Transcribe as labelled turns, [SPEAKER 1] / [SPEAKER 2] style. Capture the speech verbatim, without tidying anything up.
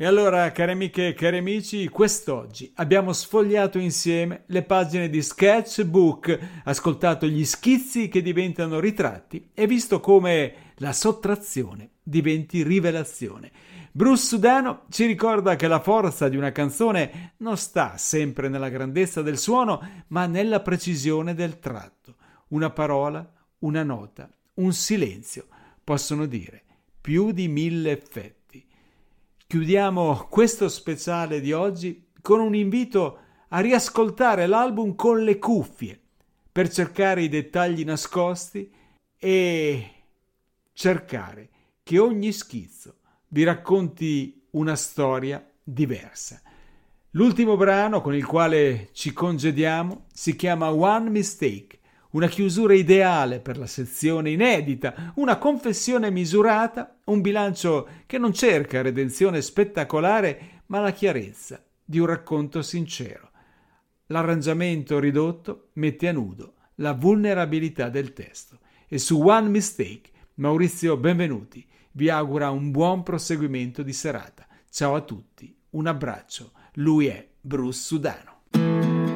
[SPEAKER 1] E allora, cari amiche e cari amici, quest'oggi abbiamo sfogliato insieme le pagine di Sketchbook, ascoltato gli schizzi che diventano ritratti e visto come la sottrazione diventi rivelazione. Bruce Sudano ci ricorda che la forza di una canzone non sta sempre nella grandezza del suono, ma nella precisione del tratto. Una parola, una nota, un silenzio possono dire più di mille effetti. Chiudiamo questo speciale di oggi con un invito a riascoltare l'album con le cuffie per cercare i dettagli nascosti e cercare che ogni schizzo vi racconti una storia diversa. L'ultimo brano con il quale ci congediamo si chiama One Mistake, una chiusura ideale per la sezione inedita, una confessione misurata, un bilancio che non cerca redenzione spettacolare, ma la chiarezza di un racconto sincero. L'arrangiamento ridotto mette a nudo la vulnerabilità del testo. E su One Mistake, Maurizio Benvenuti vi augura un buon proseguimento di serata. Ciao a tutti, un abbraccio. Lui è Bruce Sudano.